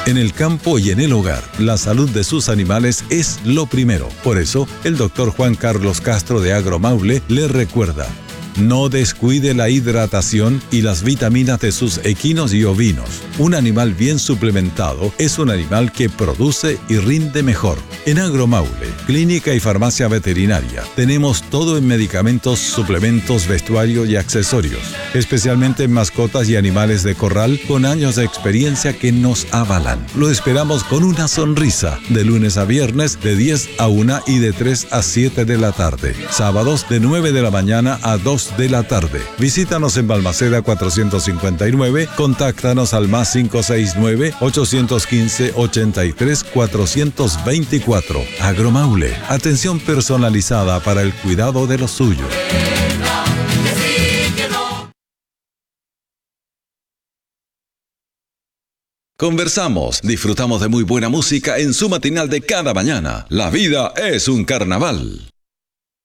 En el campo y en el hogar, la salud de sus animales es lo primero. Por eso, el Dr. Juan Carlos Castro de Agromaule le recuerda: no descuide la hidratación y las vitaminas de sus equinos y ovinos. Un animal bien suplementado es un animal que produce y rinde mejor. En Agromaule, clínica y farmacia veterinaria, tenemos todo en medicamentos, suplementos, vestuario y accesorios, especialmente en mascotas y animales de corral con años de experiencia que nos avalan. Lo esperamos con una sonrisa, de lunes a viernes de 10 a 1 y de 3 a 7 de la tarde. Sábados de 9 de la mañana a 2 de la tarde. Visítanos en Balmaceda 459, contáctanos al más 569-815-83-424. Agromaule, atención personalizada para el cuidado de los suyos. Conversamos, disfrutamos de muy buena música en su matinal de cada mañana. La vida es un carnaval.